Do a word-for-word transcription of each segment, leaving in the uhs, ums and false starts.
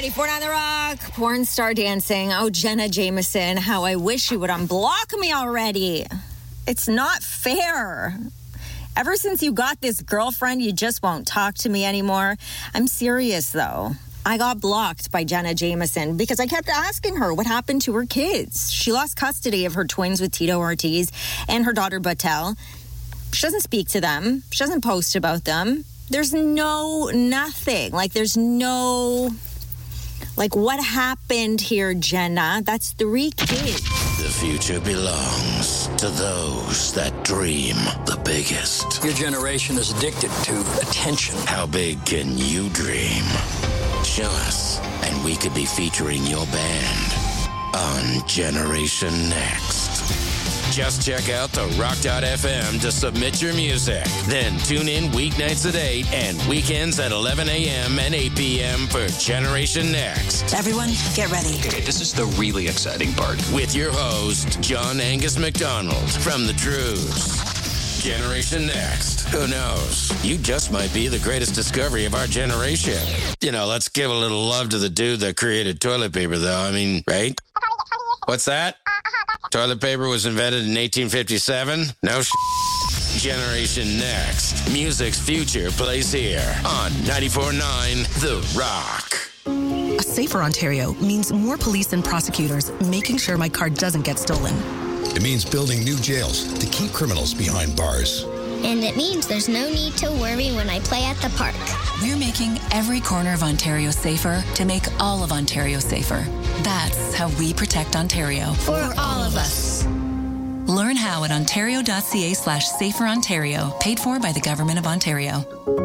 ninety-four point nine The Rock, porn star dancing. Oh, Jenna Jameson, how I wish you would unblock me already. It's not fair. Ever since you got this girlfriend, you just won't talk to me anymore. I'm serious, though. I got blocked by Jenna Jameson because I kept asking her what happened to her kids. She lost custody of her twins with Tito Ortiz and her daughter Batel. She doesn't speak to them. She doesn't post about them. There's no nothing. Like, there's no... Like, what happened here, Jenna? That's three kids. The future belongs to those that dream the biggest. Your generation is addicted to attention. How big can you dream? Show us, and we could be featuring your band on Generation Next. Just check out the rock dot f m to submit your music. Then tune in weeknights at eight and weekends at eleven a.m. and eight p.m. for Generation Next. Everyone, get ready. Okay, this is the really exciting part. With your host, John Angus McDonald from The Truths. Generation Next. Who knows? You just might be the greatest discovery of our generation. You know, let's give a little love to the dude that created toilet paper, though. I mean, right? What's that? Toilet paper was invented in eighteen fifty-seven? No sh**. Generation Next. Music's future plays here on ninety-four point nine The Rock. A safer Ontario means more police and prosecutors making sure my car doesn't get stolen. It means building new jails to keep criminals behind bars. And it means there's no need to worry when I play at the park. We're making every corner of Ontario safer to make all of Ontario safer. That's how we protect Ontario. For all of us. Learn how at ontario.ca slash safer Ontario. Paid for by the Government of Ontario.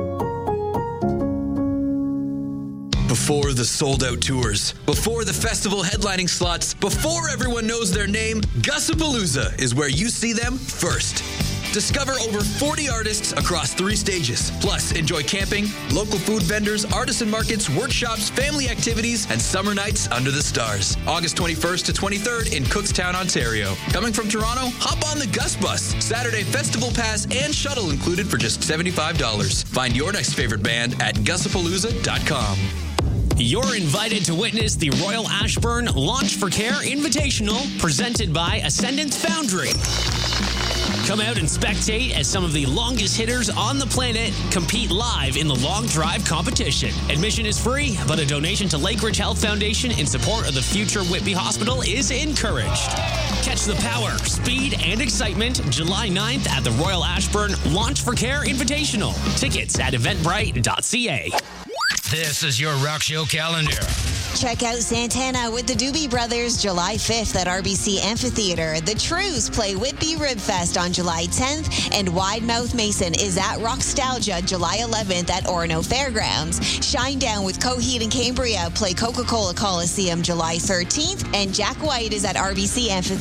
Before the sold-out tours, before the festival headlining slots, before everyone knows their name, Gussapalooza is where you see them first. Discover over forty artists across three stages. Plus, enjoy camping, local food vendors, artisan markets, workshops, family activities, and summer nights under the stars. August twenty-first to twenty-third in Cookstown, Ontario. Coming from Toronto, hop on the Gus Bus. Saturday festival pass and shuttle included for just seventy-five dollars. Find your next favorite band at gussapalooza dot com. You're invited to witness the Royal Ashburn Launch for Care Invitational presented by Ascendance Foundry. Come out and spectate as some of the longest hitters on the planet compete live in the long drive competition. Admission is free, but a donation to Lakeridge Health Foundation in support of the future Whitby Hospital is encouraged. Catch the power, speed, and excitement July ninth at the Royal Ashburn Launch for Care Invitational. Tickets at eventbrite dot c a. This is your rock show calendar. Check out Santana with the Doobie Brothers July fifth at R B C Amphitheater. The Trues play Whitby Rib Fest on July tenth, and Wide Mouth Mason is at Rockstalgia July eleventh at Orono Fairgrounds. Shinedown with Coheed and Cambria play Coca-Cola Coliseum July thirteenth, and Jack White is at R B C Amphitheater